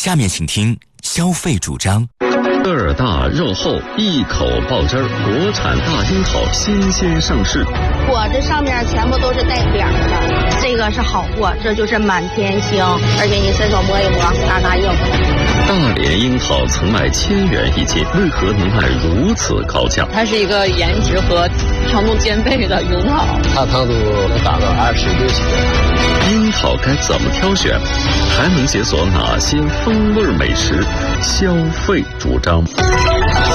下面请听消费主张。 个儿大肉厚，一口爆汁儿，国产大樱桃新鲜上市。 果子上面全部都是带边的，这个是好货，这就是满天星，而且你伸手摸一摸，嘎嘎硬。 大连樱桃曾卖1000元一斤，为何能卖如此高价？ 它是一个颜值和糖度兼备的樱桃， 它糖度能达到26斤。 樱桃该怎么挑选？还能解锁哪些风味美食？消费主张。